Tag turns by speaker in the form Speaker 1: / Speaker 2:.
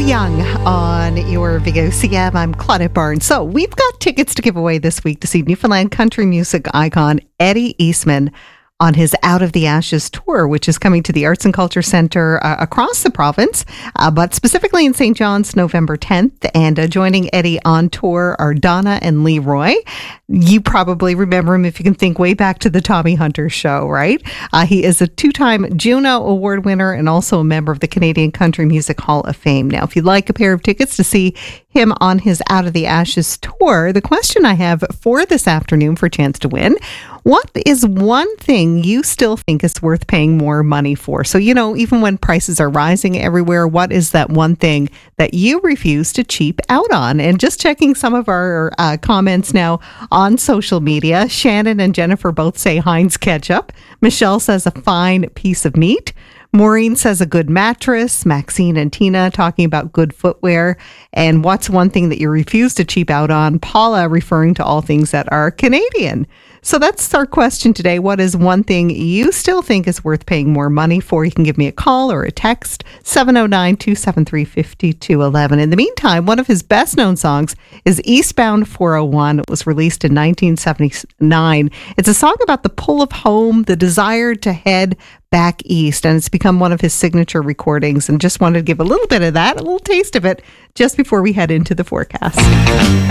Speaker 1: Young on your VOCM. I'm Claudette Barnes. So we've got tickets to give away this week to see Newfoundland country music icon Eddie Eastman on his Out of the Ashes tour, which is coming to the Arts and Culture Centre across the province, but specifically in St. John's, November 10th. And joining Eddie on tour are Donna and Leroy. You probably remember him if you can think way back to the Tommy Hunter show, right? He is a two-time Juno Award winner and also a member of the Canadian Country Music Hall of Fame. Now, if you'd like a pair of tickets to see him on his Out of the Ashes tour, the question I have for this afternoon for a chance to win: what is one thing you still think is worth paying more money for? So, you know, even when prices are rising everywhere, what is that one thing that you refuse to cheap out on? And just checking some of our comments now on social media, Shannon and Jennifer both say Heinz ketchup. Michelle says a fine piece of meat. Maureen says a good mattress. Maxine and Tina talking about good footwear. And what's one thing that you refuse to cheap out on? Paula referring to all things that are Canadian. So that's our question today. What is one thing you still think is worth paying more money for? You can give me a call or a text, 709-273-5211. In the meantime, one of his best known songs is Eastbound 401. It was released in 1979. It's a song about the pull of home, the desire to head back east, and it's become one of his signature recordings. And just wanted to give a little bit of that, a little taste of it, just before we head into the forecast.